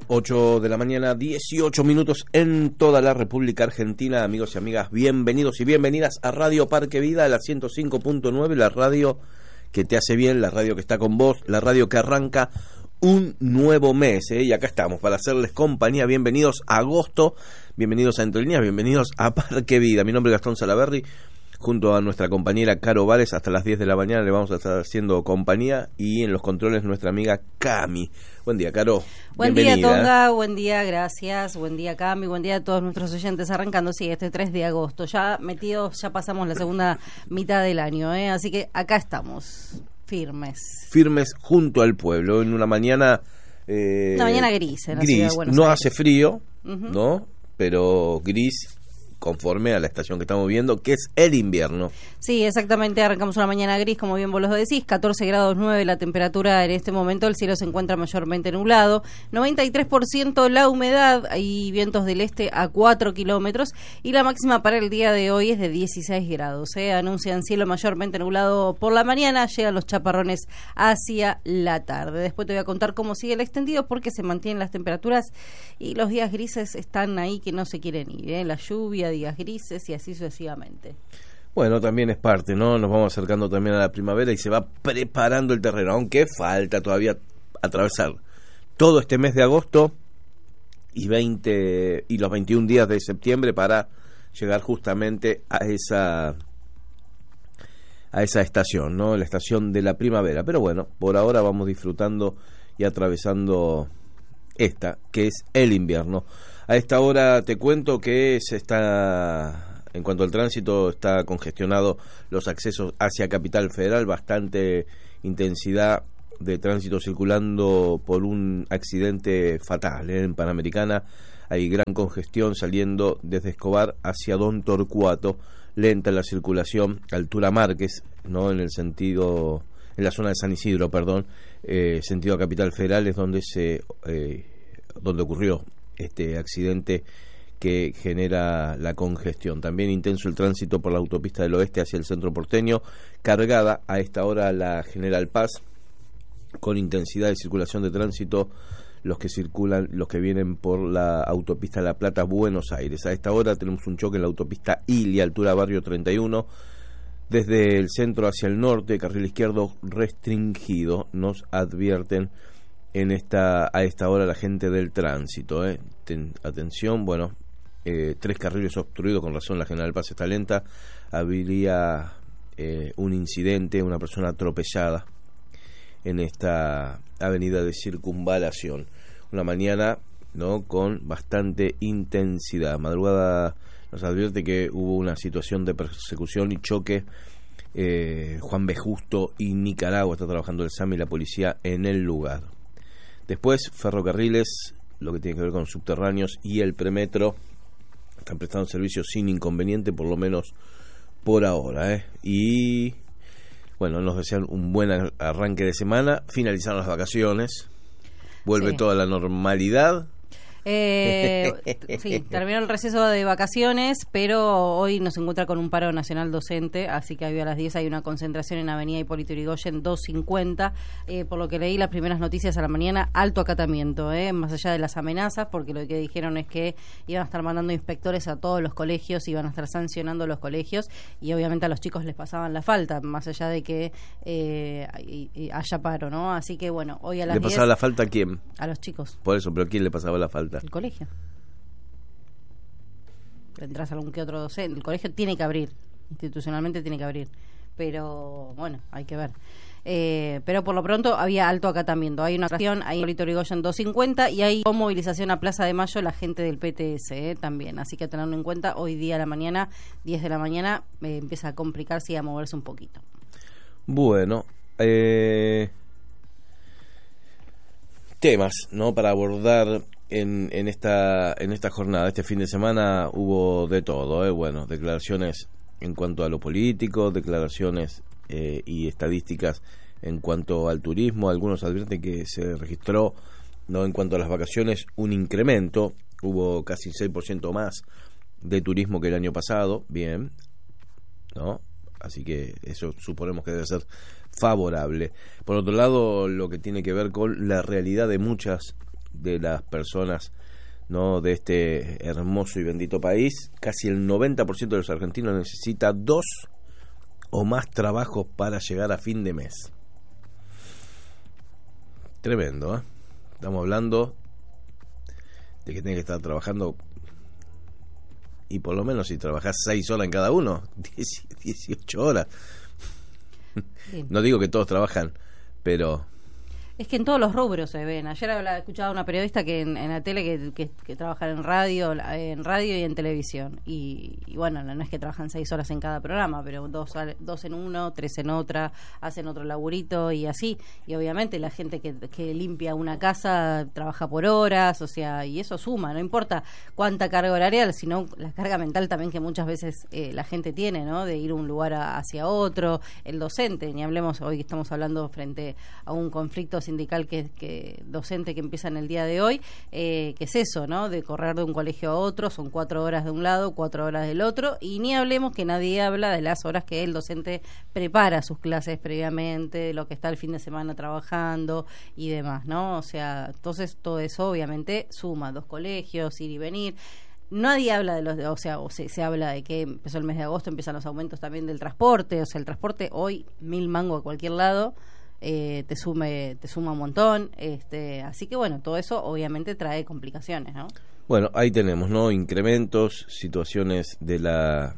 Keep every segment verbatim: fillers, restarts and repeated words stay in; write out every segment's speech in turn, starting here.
ocho de la mañana, dieciocho minutos en toda la República Argentina. Amigos y amigas, bienvenidos y bienvenidas a Radio Parque Vida, la ciento cinco punto nueve, la radio que te hace bien, la radio que está con vos, la radio que arranca un nuevo mes, ¿eh? Y acá estamos para hacerles compañía. Bienvenidos a agosto, bienvenidos a Entre Líneas, bienvenidos a Parque Vida. Mi nombre es Gastón Salaberry, junto a nuestra compañera Caro Vales, hasta las diez de la mañana le vamos a estar haciendo compañía, y en los controles nuestra amiga Cami. Buen día, Caro. Buen día, Tonga, buen día, gracias, buen día, Cami, buen día a todos nuestros oyentes, arrancando, sí, este tres de agosto, ya metidos, ya pasamos la segunda mitad del año, ¿eh? Así que acá estamos, firmes. Firmes junto al pueblo, en una mañana... Eh, una mañana gris, en la gris, ciudad de Buenos no Aires. hace frío, Uh-huh. ¿no? Pero gris, conforme a la estación que estamos viendo, que es el invierno. Sí, exactamente, arrancamos una mañana gris, como bien vos lo decís, catorce grados nueve la temperatura en este momento, el cielo se encuentra mayormente nublado, noventa y tres por ciento la humedad, hay vientos del este a cuatro kilómetros, y la máxima para el día de hoy es de dieciséis grados, ¿eh? Anuncian cielo mayormente nublado por la mañana, llegan los chaparrones hacia la tarde. Después te voy a contar cómo sigue el extendido, porque se mantienen las temperaturas y los días grises están ahí que no se quieren ir, ¿eh? La lluvia, días grises y así sucesivamente. Bueno, también es parte, ¿no? Nos vamos acercando también a la primavera y se va preparando el terreno, aunque falta todavía atravesar todo este mes de agosto y veinte y los veintiún días de septiembre para llegar justamente a esa a esa estación, ¿no? La estación de la primavera. Pero bueno, por ahora vamos disfrutando y atravesando esta, que es el invierno. A esta hora te cuento que se está, en cuanto al tránsito, está congestionado los accesos hacia Capital Federal, bastante intensidad de tránsito circulando por un accidente fatal, ¿eh? En Panamericana hay gran congestión saliendo desde Escobar hacia Don Torcuato, lenta la circulación, altura Márquez, ¿no? En el sentido, en la zona de San Isidro, perdón, eh, sentido a Capital Federal es donde se, eh, donde ocurrió este accidente que genera la congestión. También intenso el tránsito por la autopista del oeste hacia el centro porteño, cargada a esta hora la General Paz, con intensidad de circulación de tránsito los que circulan, los que vienen por la autopista La Plata Buenos Aires. A esta hora tenemos un choque en la autopista Ilia, altura Barrio treinta y uno, desde el centro hacia el norte, carril izquierdo restringido, nos advierten en esta a esta hora la gente del tránsito, ¿eh? Ten, atención, bueno, eh, tres carriles obstruidos, con razón la General Paz está lenta, habría eh, un incidente, una persona atropellada en esta avenida de circunvalación, una mañana, ¿no?, con bastante intensidad. Madrugada nos advierte que hubo una situación de persecución y choque, eh, Juan B. Justo y Nicaragua, está trabajando el S A M y la policía en el lugar. Después, ferrocarriles, lo que tiene que ver con subterráneos y el premetro, están prestando servicios sin inconveniente, por lo menos por ahora, ¿eh? Y bueno, nos desean un buen arranque de semana, finalizaron las vacaciones, vuelve sí. toda la normalidad. Eh, sí, terminó el receso de vacaciones, pero hoy nos encuentra con un paro nacional docente, así que hoy a las diez hay una concentración en Avenida Hipólito Yrigoyen doscientos cincuenta. Eh, por lo que leí las primeras noticias a la mañana, alto acatamiento, eh, más allá de las amenazas, porque lo que dijeron es que iban a estar mandando inspectores a todos los colegios, iban a estar sancionando los colegios, y obviamente a los chicos les pasaban la falta, más allá de que eh, y, y haya paro, ¿no? Así que bueno, hoy a las diez... ¿Le pasaba la falta a quién? A los chicos. Por eso, pero ¿quién le pasaba la falta? El colegio. Tendrás algún que otro docente. El colegio tiene que abrir, institucionalmente tiene que abrir, pero bueno, hay que ver. Eh, pero por lo pronto había alto acatamiento. Hay una acción ahí en Hipólito Yrigoyen doscientos cincuenta y hay con movilización a Plaza de Mayo la gente del P T S, eh, también. Así que tenerlo en cuenta, hoy día a la mañana, diez de la mañana, eh, empieza a complicarse y a moverse un poquito. Bueno, eh, temas, ¿no?, para abordar en, en esta en esta jornada. Este fin de semana hubo de todo, ¿eh? Bueno, declaraciones en cuanto a lo político, declaraciones eh, y estadísticas en cuanto al turismo. Algunos advierten que se registró, ¿no?, en cuanto a las vacaciones, un incremento. Hubo casi un seis por ciento más de turismo que el año pasado. Bien, ¿no? Así que eso suponemos que debe ser favorable. Por otro lado, lo que tiene que ver con la realidad de muchas de las personas, ¿no?, de este hermoso y bendito país. Casi el noventa por ciento de los argentinos necesita dos o más trabajos para llegar a fin de mes. Tremendo, ¿eh? Estamos hablando de que tiene que estar trabajando, y por lo menos si trabajás seis horas en cada uno, diez, dieciocho horas. Sí. No digo que todos trabajan, pero... Es que en todos los rubros se ven. Ayer hablaba, escuchaba a una periodista que en, en la tele que, que, que trabaja en radio, en radio y en televisión. Y, y bueno, no es que trabajan seis horas en cada programa, pero dos, dos en uno, tres en otra, hacen otro laburito y así. Y obviamente la gente que, que limpia una casa trabaja por horas, o sea, y eso suma. No importa cuánta carga horaria, sino la carga mental también que muchas veces eh, la gente tiene, ¿no? De ir un lugar a, hacia otro. El docente, ni hablemos, hoy estamos hablando frente a un conflicto sindical que, que docente que empieza en el día de hoy, eh, que es eso, ¿no? De correr de un colegio a otro, son cuatro horas de un lado, cuatro horas del otro, y ni hablemos que nadie habla de las horas que el docente prepara sus clases previamente, lo que está el fin de semana trabajando y demás, ¿no? O sea, entonces todo eso obviamente suma, dos colegios, ir y venir. Nadie habla de los, de, o sea, o se, se habla de que empezó el mes de agosto, empiezan los aumentos también del transporte, o sea, el transporte hoy mil mango a cualquier lado. Eh, te sume te suma un montón, este, así que bueno, todo eso obviamente trae complicaciones, ¿no? Bueno, ahí tenemos, ¿no?, incrementos, situaciones de la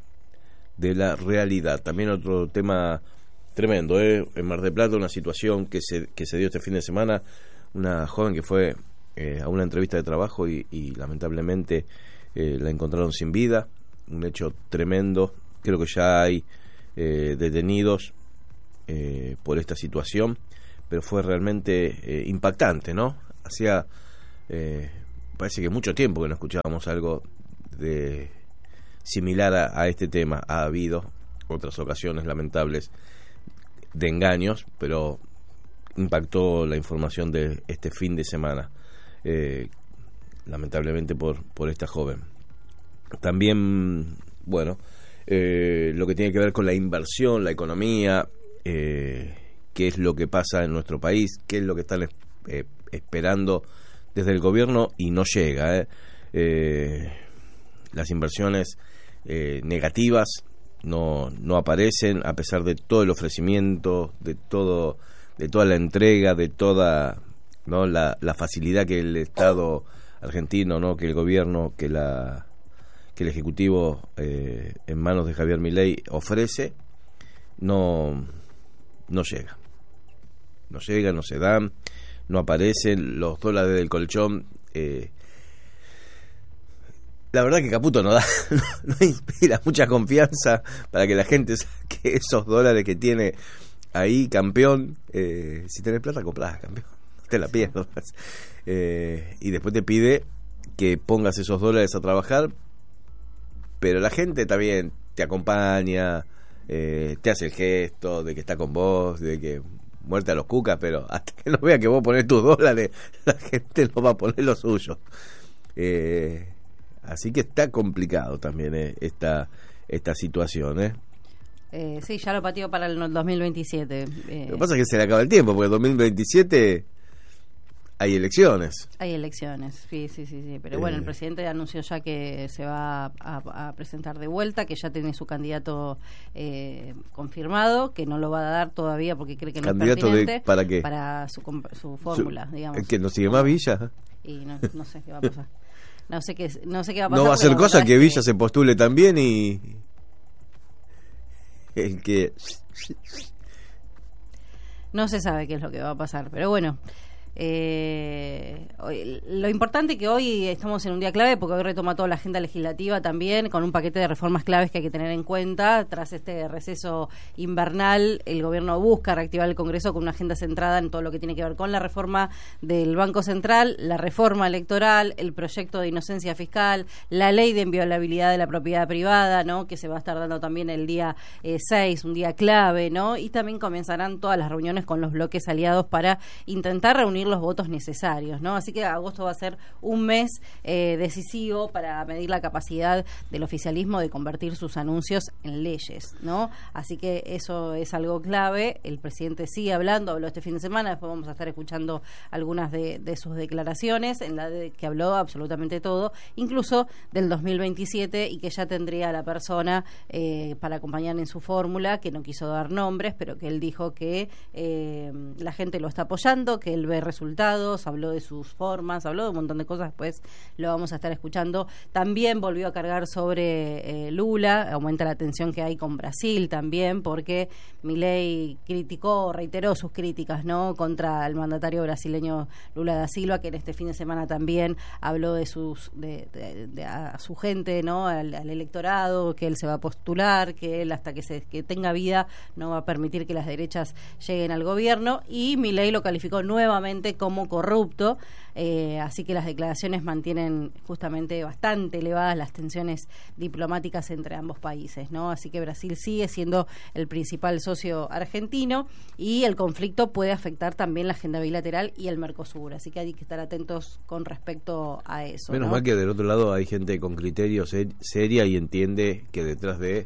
de la realidad. También otro tema tremendo, ¿eh? En Mar del Plata, una situación que se que se dio este fin de semana, una joven que fue eh, a una entrevista de trabajo y, y lamentablemente eh, la encontraron sin vida, un hecho tremendo. Creo que ya hay eh, detenidos Eh, por esta situación, pero fue realmente eh, impactante, ¿no? Hacía, eh, parece que mucho tiempo que no escuchábamos algo de similar a, a este tema. Ha habido otras ocasiones lamentables de engaños, pero impactó la información de este fin de semana, eh, lamentablemente por, por esta joven. También, bueno, eh, lo que tiene que ver con la inversión, la economía, Eh, qué es lo que pasa en nuestro país, qué es lo que están eh, esperando desde el gobierno y no llega. Eh. Eh, las inversiones eh, negativas no, no aparecen a pesar de todo el ofrecimiento, de todo, de toda la entrega, de toda, ¿no?, la, la facilidad que el Estado argentino, ¿no?, que el gobierno, que la que el Ejecutivo eh, en manos de Javier Milei ofrece. No no llega, no llega, no se dan, no aparecen los dólares del colchón. Eh, la verdad que Caputo no da, no, no inspira mucha confianza para que la gente saque esos dólares que tiene ahí, campeón. Eh, si tenés plata, comprás, campeón, no te la pierdas. Eh, y después te pide que pongas esos dólares a trabajar, pero la gente también te acompaña. Eh, te hace el gesto de que está con vos, de que muerte a los cucas, pero hasta que no vea que vos ponés tus dólares, la gente no va a poner los suyos. Eh, así que está complicado también eh, esta esta situación, ¿eh? Eh, sí, ya lo pateó para el dos mil veintisiete. Eh, lo que pasa es que se le acaba el tiempo, porque en dos mil veintisiete hay elecciones. Hay elecciones, sí, sí, sí, sí. Pero bueno, Eh. el presidente anunció ya que se va a, a presentar de vuelta, que ya tiene su candidato eh, confirmado, que no lo va a dar todavía porque cree que no ¿Candidato es pertinente. de, para qué? Para su, comp- su fórmula, Su, digamos. ¿Que no sigue más Villa? Y no, no sé qué va a pasar. No sé qué, no sé qué va a pasar. No va a ser pero la cosa verdad que es Villa se postule también y... el que... No se sabe qué es lo que va a pasar, pero bueno... Eh, lo importante que hoy estamos en un día clave porque hoy retoma toda la agenda legislativa también con un paquete de reformas claves que hay que tener en cuenta. Tras este receso invernal, el gobierno busca reactivar el Congreso con una agenda centrada en todo lo que tiene que ver con la reforma del Banco Central, la reforma electoral, el proyecto de inocencia fiscal, la ley de inviolabilidad de la propiedad privada, ¿no?, que se va a estar dando también el día eh, seis, un día clave, ¿no? Y también comenzarán todas las reuniones con los bloques aliados para intentar reunir los votos necesarios, ¿no? Así que agosto va a ser un mes eh, decisivo para medir la capacidad del oficialismo de convertir sus anuncios en leyes, ¿no? Así que eso es algo clave. El presidente sigue hablando, habló este fin de semana, después vamos a estar escuchando algunas de, de sus declaraciones, en la de que habló absolutamente todo, incluso del dos mil veintisiete, y que ya tendría a la persona eh, para acompañar en su fórmula, que no quiso dar nombres, pero que él dijo que eh, la gente lo está apoyando, que él ve resultados, habló de sus formas, habló de un montón de cosas, después lo vamos a estar escuchando. También volvió a cargar sobre eh, Lula, aumenta la tensión que hay con Brasil también, porque Milei criticó, reiteró sus críticas, ¿no?, contra el mandatario brasileño Lula da Silva, que en este fin de semana también habló de sus de, de, de a su gente, ¿no?, al, al electorado, que él se va a postular, que él hasta que se que tenga vida no va a permitir que las derechas lleguen al gobierno, y Milei lo calificó nuevamente como corrupto. Eh, así que las declaraciones mantienen justamente bastante elevadas las tensiones diplomáticas entre ambos países, ¿no? Así que Brasil sigue siendo el principal socio argentino, y el conflicto puede afectar también la agenda bilateral y el Mercosur, así que hay que estar atentos con respecto a eso. Menos ¿no? mal que del otro lado hay gente con criterios ser, seria y entiende que detrás de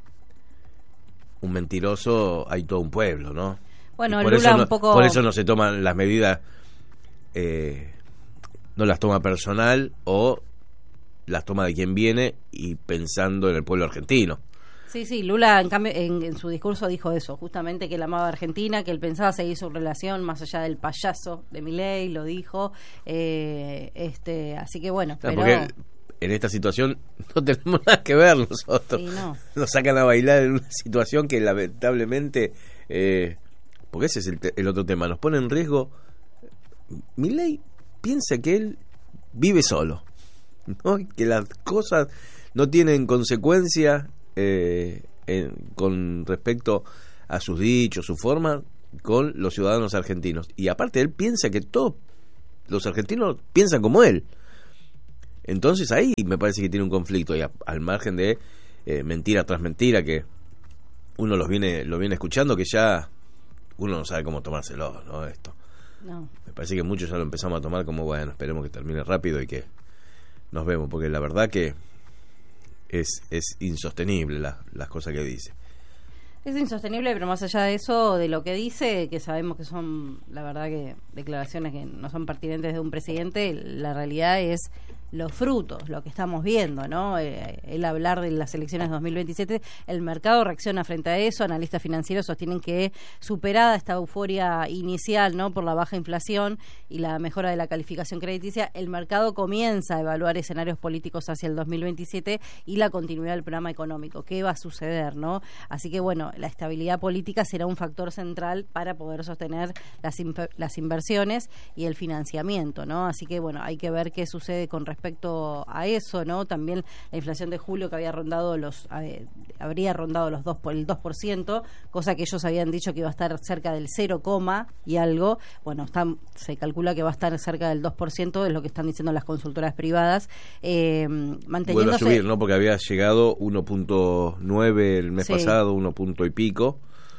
un mentiroso hay todo un pueblo, ¿no? Bueno, por Lula eso no, un poco... por eso no se toman las medidas, eh, no las toma personal, o las toma de quien viene y pensando en el pueblo argentino. Sí, sí, Lula en cambio en, en su discurso dijo eso, justamente que él amaba a Argentina, que él pensaba seguir su relación más allá del payaso de Milei, lo dijo, eh, este, así que bueno, Claro, pero... porque en esta situación no tenemos nada que ver nosotros. Sí, no. Nos sacan a bailar en una situación que lamentablemente, eh, porque ese es el, te- el otro tema, nos pone en riesgo. Milei piensa que él vive solo, ¿no? Que las cosas no tienen consecuencia eh, en, con respecto a sus dichos, su forma, con los ciudadanos argentinos. Y aparte él piensa que todos los argentinos piensan como él. Entonces ahí me parece que tiene un conflicto, y a, al margen de eh, mentira tras mentira que uno los viene lo viene escuchando, que ya uno no sabe cómo tomárselo, ¿no? Esto. No. Me parece que muchos ya lo empezamos a tomar como, bueno, esperemos que termine rápido y que nos vemos, porque la verdad que es es insostenible la, las cosas que dice. Es insostenible, pero más allá de eso, de lo que dice, que sabemos que son, la verdad, que declaraciones que no son pertinentes de un presidente, la realidad es los frutos, lo que estamos viendo, ¿no? Eh, el hablar de las elecciones dos mil veintisiete, el mercado reacciona frente a eso, analistas financieros sostienen que superada esta euforia inicial, ¿no?, por la baja inflación y la mejora de la calificación crediticia, el mercado comienza a evaluar escenarios políticos hacia el dos mil veintisiete y la continuidad del programa económico, qué va a suceder, ¿no? Así que bueno, la estabilidad política será un factor central para poder sostener las, imp- las inversiones y el financiamiento, ¿no? Así que bueno, hay que ver qué sucede con respecto a eso, ¿no? También la inflación de julio, que había rondado los eh, habría rondado los dos por el dos por ciento, cosa que ellos habían dicho que iba a estar cerca del cero, y algo. Bueno, están, se calcula que va a estar cerca del dos por ciento, es lo que están diciendo las consultoras privadas, eh, manteniéndose. Vuelve a subir, ¿no? Porque había llegado uno punto nueve el mes Sí. pasado, uno punto y pico.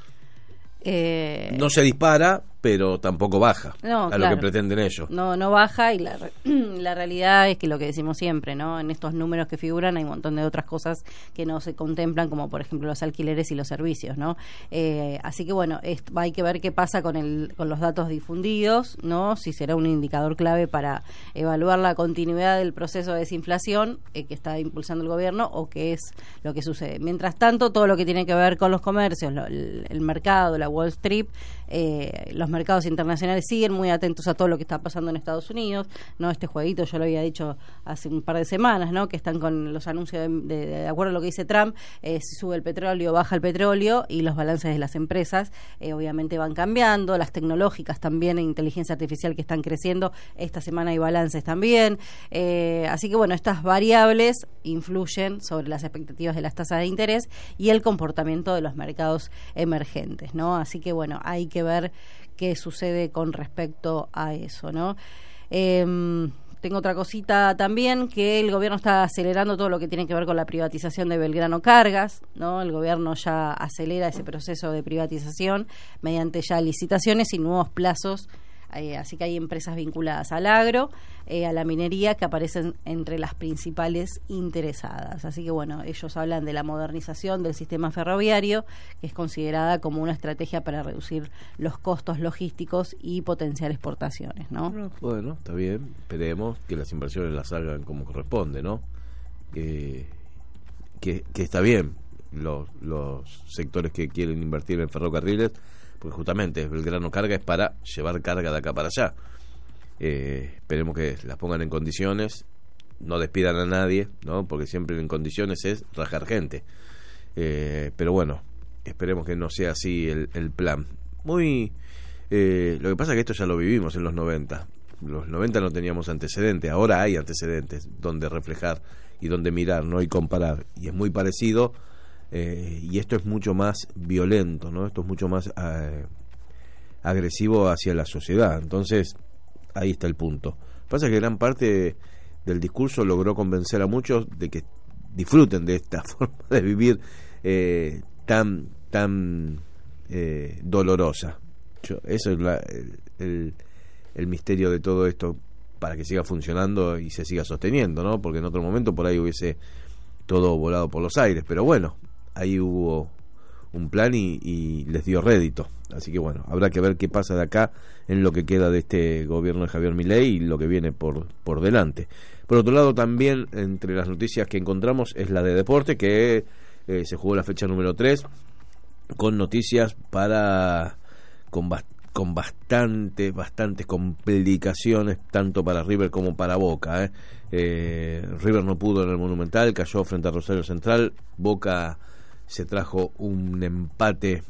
Eh, No se dispara, pero tampoco baja, No, a claro. lo que pretenden ellos. No, no baja, y la, re- la realidad es que lo que decimos siempre, ¿no? En estos números que figuran hay un montón de otras cosas que no se contemplan, como por ejemplo los alquileres y los servicios, ¿no? Eh, así que bueno, es- hay que ver qué pasa con el con los datos difundidos, ¿no? Si será un indicador clave para evaluar la continuidad del proceso de desinflación eh, que está impulsando el gobierno, o qué es lo que sucede. Mientras tanto, todo lo que tiene que ver con los comercios, lo- el, el mercado, la Wall Street, eh, los mercados internacionales siguen muy atentos a todo lo que está pasando en Estados Unidos, ¿no? Este jueguito yo lo había dicho hace un par de semanas, ¿no? Que están con los anuncios de, de, de acuerdo a lo que dice Trump, eh, si sube el petróleo, baja el petróleo, y los balances de las empresas eh, obviamente van cambiando, las tecnológicas también, e inteligencia artificial que están creciendo, esta semana hay balances también, eh, así que bueno, estas variables influyen sobre las expectativas de las tasas de interés y el comportamiento de los mercados emergentes, ¿no? Así que bueno, hay que ver qué sucede con respecto a eso, ¿no? Eh, tengo otra cosita también, que el gobierno está acelerando todo lo que tiene que ver con la privatización de Belgrano Cargas, ¿no? El gobierno ya acelera ese proceso de privatización mediante ya licitaciones y nuevos plazos Eh, así que hay empresas vinculadas al agro, eh, a la minería, que aparecen entre las principales interesadas. Así que bueno, ellos hablan de la modernización del sistema ferroviario, que es considerada como una estrategia para reducir los costos logísticos y potenciar exportaciones, ¿no? Bueno, está bien, esperemos que las inversiones las hagan como corresponde, ¿no? Eh, que, que está bien los, los sectores que quieren invertir en ferrocarriles, porque justamente Belgrano Carga es para llevar carga de acá para allá. Eh, esperemos que las pongan en condiciones, no despidan a nadie, ¿no? Porque siempre en condiciones es rajar gente. Eh, pero bueno, esperemos que no sea así el, el plan. Muy eh, lo que pasa es que esto ya lo vivimos en los noventa. Los noventa no teníamos antecedentes, ahora hay antecedentes donde reflejar y donde mirar, ¿no? Y comparar. Y es muy parecido. Eh, y esto es mucho más violento, ¿no? Esto es mucho más eh, agresivo hacia la sociedad. Entonces, ahí está el punto. Pasa que gran parte del discurso logró convencer a muchos de que disfruten de esta forma de vivir eh, tan tan eh, dolorosa. Yo, eso es la, el, el, el misterio de todo esto, para que siga funcionando y se siga sosteniendo, ¿no? Porque en otro momento por ahí hubiese todo volado por los aires, pero bueno, ahí hubo un plan y, y les dio rédito. Así que bueno, habrá que ver qué pasa de acá en lo que queda de este gobierno de Javier Milei y lo que viene por, por delante. Por otro lado, también entre las noticias que encontramos es la de deporte, que eh, se jugó la fecha número tres, con noticias para con, ba- con bastante, bastantes complicaciones, tanto para River como para Boca. ¿eh? Eh, River no pudo en el Monumental, cayó frente a Rosario Central. Boca se trajo un empate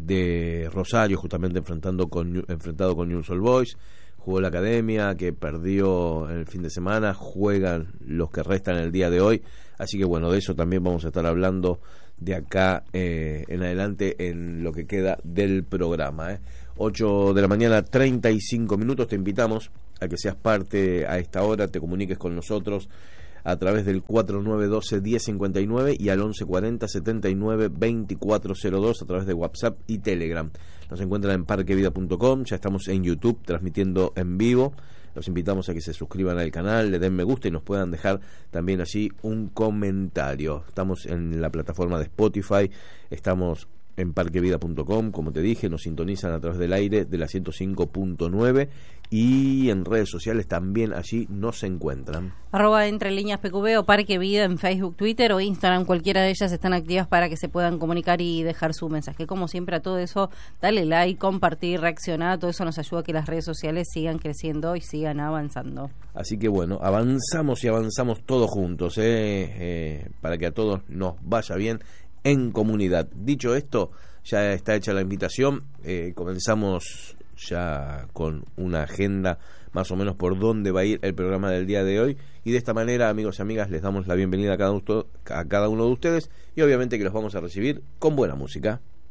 de Rosario, justamente enfrentando con, enfrentado con Newell's Old Boys. Jugó la Academia, que perdió el fin de semana. Juegan los que restan el día de hoy. Así que bueno, de eso también vamos a estar hablando de acá eh, en adelante en lo que queda del programa. ¿eh? ocho de la mañana, treinta y cinco minutos. Te invitamos a que seas parte a esta hora, te comuniques con nosotros a través del cuatro nueve uno dos, uno cero cinco nueve y al once cuarenta, setenta y nueve, veinticuatro cero dos a través de WhatsApp y Telegram. Nos encuentran en parquevida punto com, ya estamos en YouTube transmitiendo en vivo. Los invitamos a que se suscriban al canal, le den me gusta y nos puedan dejar también allí un comentario. Estamos en la plataforma de Spotify, estamos en parquevida punto com, como te dije, nos sintonizan a través del aire de la ciento cinco punto nueve y en redes sociales también allí nos encuentran. Arroba Entre Líneas P Q B o Parque Vida en Facebook, Twitter o Instagram, cualquiera de ellas están activas para que se puedan comunicar y dejar su mensaje. Como siempre, a todo eso, dale like, compartir, reaccionar, todo eso nos ayuda a que las redes sociales sigan creciendo y sigan avanzando. Así que bueno, avanzamos y avanzamos todos juntos, ¿eh? Eh, para que a todos nos vaya bien en comunidad. Dicho esto, ya está hecha la invitación, eh, comenzamos ya con una agenda más o menos por dónde va a ir el programa del día de hoy, y de esta manera, amigos y amigas, les damos la bienvenida a cada uno, a cada uno de ustedes, y obviamente que los vamos a recibir con buena música.